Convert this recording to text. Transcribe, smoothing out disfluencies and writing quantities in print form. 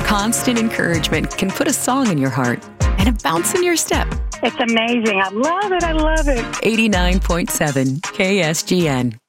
Constant encouragement can put a song in your heart and a bounce in your step. It's amazing. I love it. I love it. 89.7 KSGN.